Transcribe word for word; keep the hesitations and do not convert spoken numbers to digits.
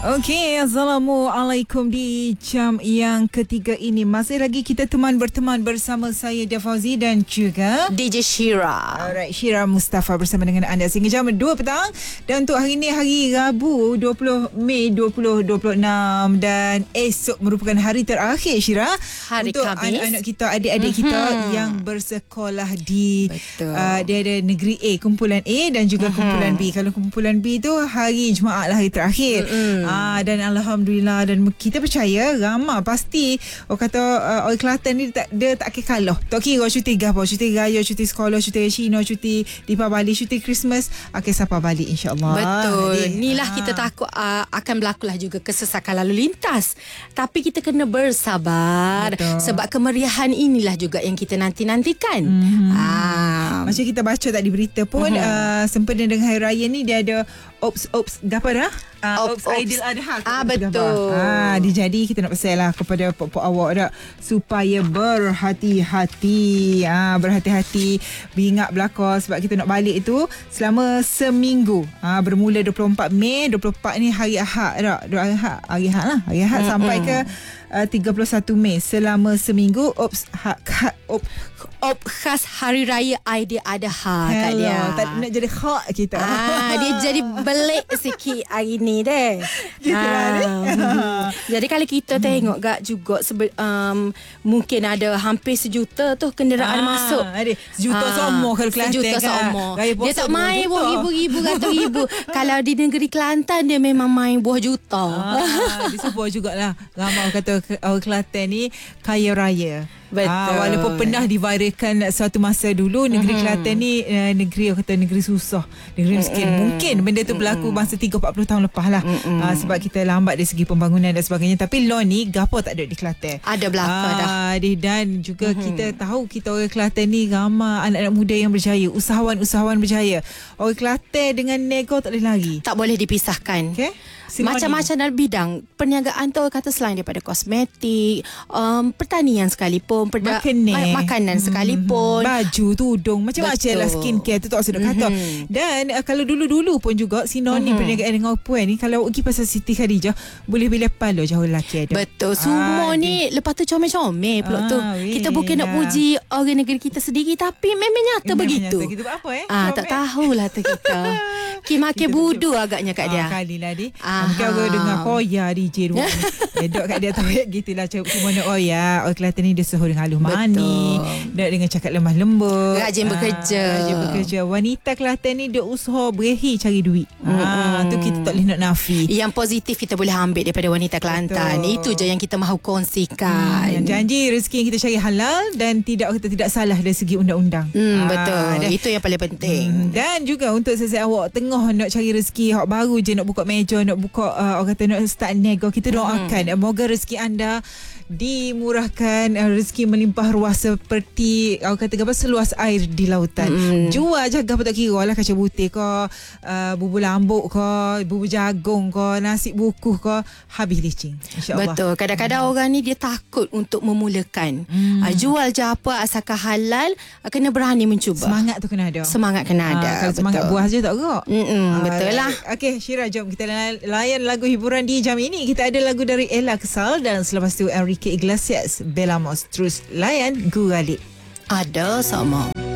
Okey, Assalamualaikum. Di jam yang ketiga ini masih lagi kita teman berteman bersama saya Dia Fauzi dan juga D J Shira. Alright, Shira Mustafa bersama dengan anda sehingga jam dua petang. Dan untuk hari ini hari Rabu dua puluh Mei dua ribu dua puluh enam dan esok merupakan hari terakhir Shira Hari untuk Khamis. anak-anak kita, adik-adik mm-hmm. kita yang bersekolah di uh, dia ada negeri A, kumpulan A dan juga mm-hmm. kumpulan B. Kalau kumpulan B tu hari Jumaat lah, hari terakhir. Mm-hmm. Ah, dan Alhamdulillah, dan kita percaya ramai pasti orang kata uh, orang Kelantan ni tak, dia tak akan kalah. Tak kira cuti apa, cuti raya, cuti sekolah, cuti Cina, cuti Lipa Bali, cuti Christmas akan sapa balik insyaAllah. Betul. Jadi, Inilah ah. kita takut uh, akan berlakulah juga kesesakan lalu lintas. Tapi kita kena bersabar. Betul. Sebab kemeriahan inilah juga yang kita nanti-nantikan. Mm-hmm. Ah. Macam kita baca tadi berita pun mm-hmm. uh, sempena dengan Hari Raya ni dia ada Ops Ops Gapa dah? Uh, Ops Aidil Adha. Ah, betul. Ah, dia jadi kita nak pesan lah kepada pok-pok awak dah supaya berhati-hati. Ah, berhati-hati beringat belaka sebab kita nak balik itu selama seminggu. Ah, bermula dua puluh empat Mei, dua puluh empat ni hari Ahad dah. Hari Ahad, hari Ahad lah. Hari Ahad mm-hmm. sampai ke uh, tiga puluh satu Mei selama seminggu Ops ha, ha, op Op khas Hari Raya Aidil Adha kat dia. Tak nak jadi khak kita. Ah, dia jadi belik sikit hari ni deh. Gitu lah ah. Jadi kalau kita tengok gak juga sebe- um, mungkin ada hampir sejuta tu kenderaan ah, masuk. Ada sejuta ah, semua kalau Kelantan. Sejuta kan. semua. Dia tak main juta. buah ribu-ribu, ratus ribu. Kalau di negeri Kelantan dia memang main buah juta. Ah, disebut jugalah ramai kata orang Kelantan ni kaya raya. Betul. Ah, walaupun pernah diviralkan suatu masa dulu negeri mm-hmm. Kelantan ni uh, negeri orang kata negeri susah, negeri miskin. Mm-hmm. Mungkin benda tu berlaku mm-hmm. masa tiga empat puluh tahun lepas lah. Mm-hmm. Ah, sebab kita lambat dari segi pembangunan dan sebagainya. Tapi law ni gapo tak ada di Kelantan. Ada belaka ah, dah. Dan juga mm-hmm. kita tahu kita orang Kelantan ni ramai anak-anak muda yang berjaya, usahawan-usahawan berjaya. Orang Kelantan dengan nego tak boleh lari. Tak boleh dipisahkan. Okay? Macam-macam dalam bidang perniagaan tu kata selain daripada kosmetik, um, pertanian sekalipun, perda- makanan, makanan sekalipun, baju, tudung, macam-macam lah, skincare tu tak usah nak kata. Mm-hmm. Dan uh, kalau dulu-dulu pun juga sinonim mm-hmm. perniagaan dengan puan ni, kalau pergi pasal Siti Khadijah boleh bila palo jauh lelaki ada. Betul. Semua ah, ni dia. Lepas tu comel-comel pula ah, tu. Kita bukan nak puji orang negeri kita sendiri, tapi memang nyata memang begitu. Nyata gitu apa eh? Ah, tak tahulah tu kita. Ki-makin budu agaknya kat dia. Ah, kalilah dia. Mungkin orang dengar koya D J rumah ni. Duduk kat dia tahu gitulah cuma nak oya. Orang Kelantan ni dia suruh dengan halus mani, duduk dengan cakap lemah lembut, rajin bekerja. Ah, rajin bekerja. Wanita Kelantan ni dia usaha berehi cari duit. Ah, tu kita tak boleh nak nafi. Yang positif kita boleh ambil daripada wanita Kelantan. Betul. Itu je yang kita mahu kongsikan. Hmm, janji rezeki yang kita cari halal dan tidak kita tidak salah dari segi undang-undang. Hmm, ah, betul. Dan, itu yang paling penting. Hmm, dan juga untuk sesiap awak tengah nak cari rezeki, awak baru je nak buka meja, nak buka uh, orang kata nak start nego, kita doakan hmm. moga rezeki anda dimurahkan, uh, rezeki melimpah ruah seperti orang kata apa, seluas air di lautan. Hmm. Jual jaga apa tak kira lah, kacang putih ke, uh, bubur lambuk ke, bubur jagung ke, nasi bukuh ke, habis licin insya-Allah. Betul. Kadang-kadang hmm. orang ni dia takut untuk memulakan. Hmm. Uh, jual je apa asalkan halal, uh, kena berani mencuba. Semangat tu kena ada. Semangat kena ada. Uh, kalau betul. Semangat buah je tak gerak. Uh, betul lah. Okey, Shira, jom kita layan lagu hiburan di jam ini. Kita ada lagu dari Ella Kesal dan selepas tu Enrique Iglesias, Belamos. Terus layan Guralik. Ada sama.